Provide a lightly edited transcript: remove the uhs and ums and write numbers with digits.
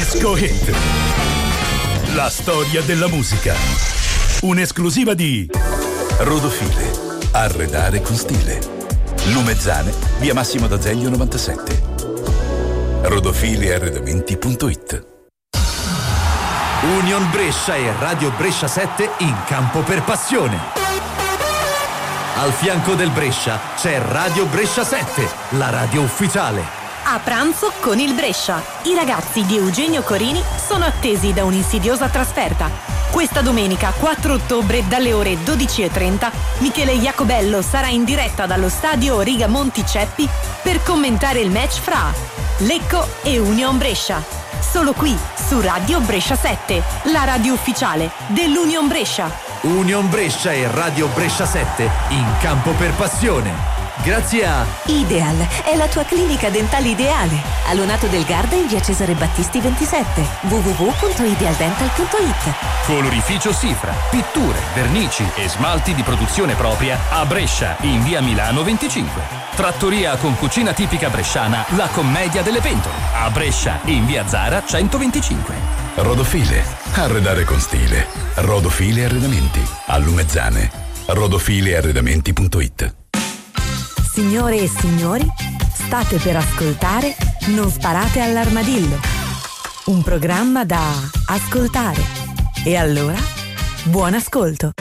Disco Hit. La storia della musica. Un'esclusiva di Rodofile. Arredare con stile. Lumezzane, via Massimo d'Azeglio 97. Rodofilearredamenti.it. Union Brescia e Radio Brescia 7 in campo per passione. Al fianco del Brescia c'è Radio Brescia 7, la radio ufficiale. A pranzo con il Brescia. I ragazzi di Eugenio Corini sono attesi da un'insidiosa trasferta. Questa domenica 4 ottobre dalle ore 12:30 Michele Iacobello sarà in diretta dallo stadio Riga Monticeppi per commentare il match fra Lecco e Union Brescia. Solo qui su Radio Brescia 7, la radio ufficiale dell'Union Brescia. Union Brescia e Radio Brescia 7 in campo per passione. Grazie a Ideal è la tua clinica dentale ideale. A Lonato del Garda in via Cesare Battisti 27. www.idealdental.it. Colorificio Sifra, pitture, vernici e smalti di produzione propria a Brescia in via Milano 25. Trattoria con cucina tipica bresciana La Commedia delle Pentole a Brescia in via Zara 125. Rodofile. Arredare con stile. Rodofile Arredamenti. A Lumezzane. Rodofilearredamenti.it. Signore e signori, state per ascoltare Non sparate all'armadillo. Un programma da ascoltare. E allora, buon ascolto.